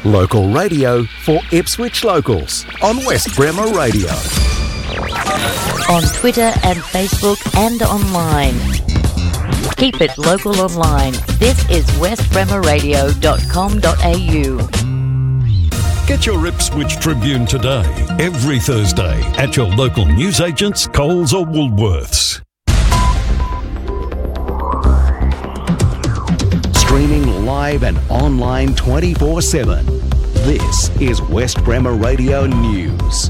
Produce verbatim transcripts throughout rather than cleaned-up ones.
Local radio for Ipswich locals on West Bremer Radio. On Twitter and Facebook and online. Keep it local online. This is west bremer radio dot com dot a u. Get your Ipswich Tribune today, every Thursday, at your local newsagents, Coles or Woolworths. Streaming live and online twenty-four seven. This is West Bremer Radio News.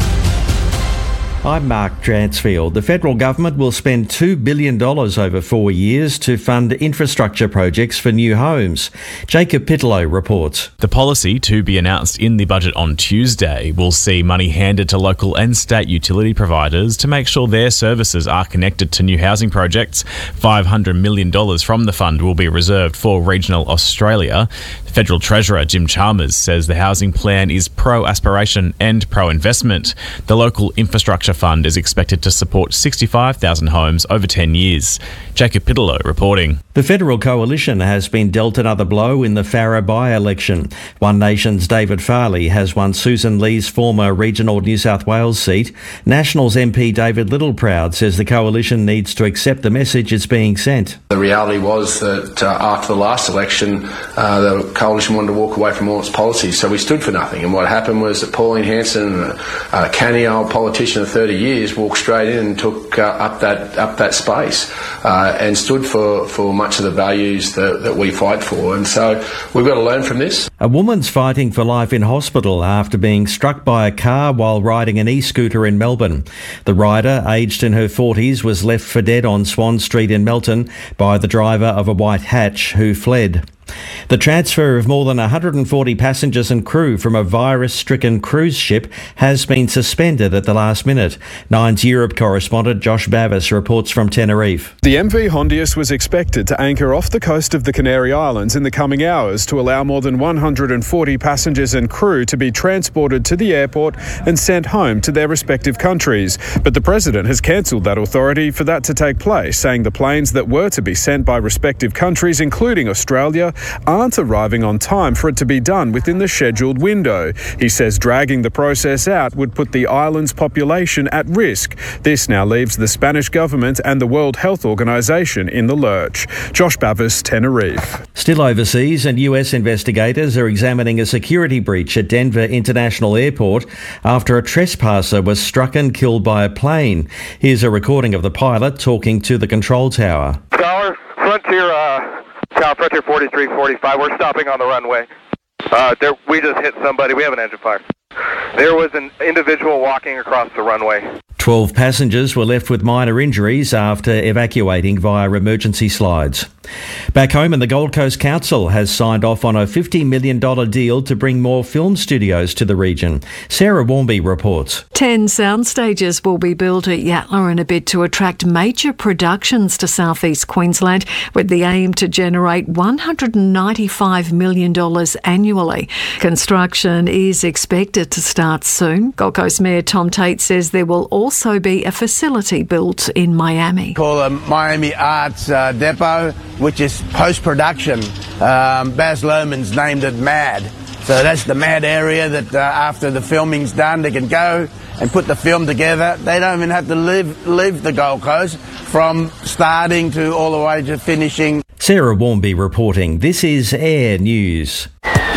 I'm Mark Dransfield. The federal government will spend two billion dollars over four years to fund infrastructure projects for new homes. Jacob Pitlow reports. The policy, to be announced in the budget on Tuesday, will see money handed to local and state utility providers to make sure their services are connected to new housing projects. five hundred million dollars from the fund will be reserved for regional Australia. Federal Treasurer Jim Chalmers says the housing plan is pro-aspiration and pro-investment. The local infrastructure fund is expected to support sixty-five thousand homes over ten years. Jacob Pitlow reporting. The Federal Coalition has been dealt another blow in the Farrer by-election. One Nation's David Farley has won Susan Lee's former regional New South Wales seat. Nationals M P David Littleproud says the Coalition needs to accept the message it's being sent. The reality was that uh, after the last election, uh, the Coalition wanted to walk away from all its policies, so we stood for nothing. And what happened was that Pauline Hanson, a, a canny old politician of thirty years, walked straight in and took uh, up that up that space uh, and stood for, for much of the values that, that we fight for. And so we've got to learn from this. A woman's fighting for life in hospital after being struck by a car while riding an e-scooter in Melbourne. The rider, aged in her forties, was left for dead on Swan Street in Melton by the driver of a white hatch who fled. The transfer of more than one hundred forty passengers and crew from a virus-stricken cruise ship has been suspended at the last minute. Nine's Europe correspondent Josh Bavis reports from Tenerife. The M V Hondius was expected to anchor off the coast of the Canary Islands in the coming hours to allow more than one hundred forty passengers and crew to be transported to the airport and sent home to their respective countries. But the President has cancelled that authority for that to take place, saying the planes that were to be sent by respective countries, including Australia, aren't arriving on time for it to be done within the scheduled window. He says dragging the process out would put the island's population at risk. This now leaves the Spanish government and the World Health Organization in the lurch. Josh Bavis, Tenerife. Still overseas, and U S investigators are examining a security breach at Denver International Airport after a trespasser was struck and killed by a plane. Here's a recording of the pilot talking to the control tower. Tower, Frontier, uh... Tower Frontier forty-three forty-five, we're stopping on the runway. Uh, there, we just hit somebody. We have an engine fire. There was an individual walking across the runway. Twelve passengers were left with minor injuries after evacuating via emergency slides. Back home, and the Gold Coast Council has signed off on a fifty million dollars deal to bring more film studios to the region. Sarah Warmby reports. Ten sound stages will be built at Yatala in a bid to attract major productions to southeast Queensland, with the aim to generate one hundred ninety-five million dollars annually. Construction is expected to start soon. Gold Coast Mayor Tom Tate says there will also be a facility built in Miami. Called the Miami Arts uh, Depot, which is post-production. Um, Baz Luhrmann's named it MAD. So that's the MAD area that uh, after the filming's done, they can go and put the film together. They don't even have to leave, leave the Gold Coast from starting to all the way to finishing. Sarah Warmby reporting. This is Air News.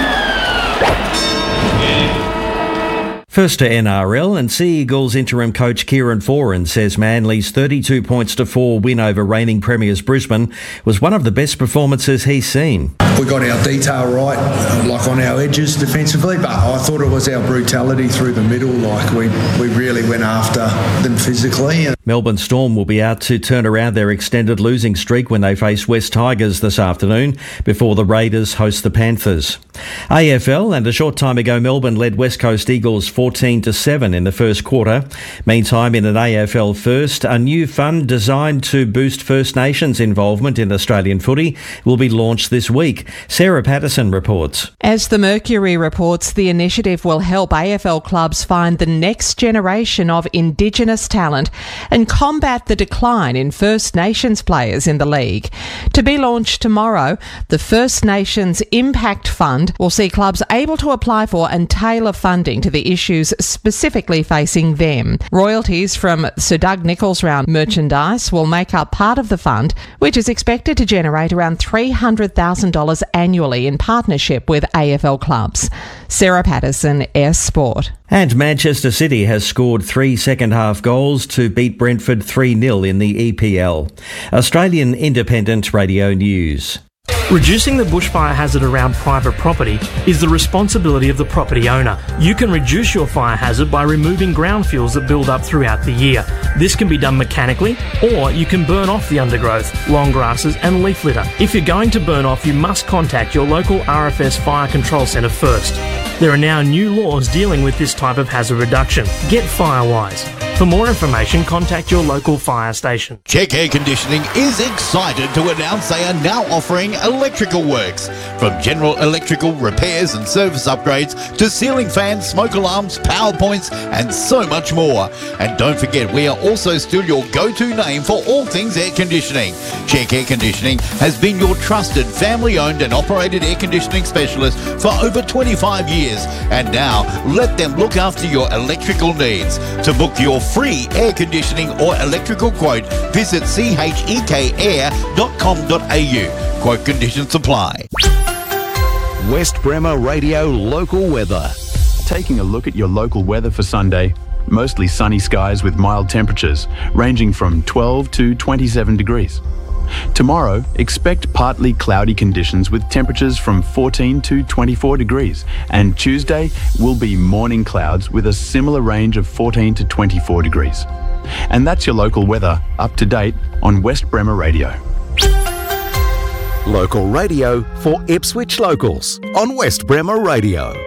First to N R L, and Sea Eagles interim coach Kieran Foran says Manly's thirty-two points to four win over reigning premiers Brisbane was one of the best performances he's seen. We got our detail right, like on our edges defensively, but I thought it was our brutality through the middle, like we, we really went after them physically. Melbourne Storm will be out to turn around their extended losing streak when they face West Tigers this afternoon before the Raiders host the Panthers. A F L, and a short time ago Melbourne led West Coast Eagles fourteen to seven in the first quarter. Meantime, in an A F L first, a new fund designed to boost First Nations involvement in Australian footy will be launched this week. Sarah Patterson reports. As the Mercury reports, the initiative will help A F L clubs find the next generation of Indigenous talent and combat the decline in First Nations players in the league. To be launched tomorrow, the First Nations Impact Fund Fund will see clubs able to apply for and tailor funding to the issues specifically facing them. Royalties from Sir Doug Nicholls Round merchandise will make up part of the fund, which is expected to generate around three hundred thousand dollars annually in partnership with A F L clubs. Sarah Patterson, S Sport. And Manchester City has scored three second-half goals to beat Brentford three nil in the E P L. Australian Independent Radio News. Reducing the bushfire hazard around private property is the responsibility of the property owner. You can reduce your fire hazard by removing ground fuels that build up throughout the year. This can be done mechanically, or you can burn off the undergrowth, long grasses and leaf litter. If you're going to burn off, you must contact your local R F S Fire Control Centre first. There are now new laws dealing with this type of hazard reduction. Get FireWise. For more information, contact your local fire station. Check Air Conditioning is excited to announce they are now offering electrical works. From general electrical repairs and service upgrades to ceiling fans, smoke alarms, power points and so much more. And don't forget, we are also still your go-to name for all things air conditioning. Check Air Conditioning has been your trusted family-owned and operated air conditioning specialist for over twenty-five years. And now, let them look after your electrical needs. To book your free air conditioning or electrical quote, visit c h e k air dot com dot a u. Quote conditions apply. West Bremer Radio local weather. Taking a look at your local weather for Sunday. Mostly sunny skies with mild temperatures, ranging from twelve to twenty-seven degrees. Tomorrow, expect partly cloudy conditions with temperatures from fourteen to twenty-four degrees. And Tuesday will be morning clouds with a similar range of fourteen to twenty-four degrees. And that's your local weather, up to date on West Bremer Radio. Local radio for Ipswich locals on West Bremer Radio.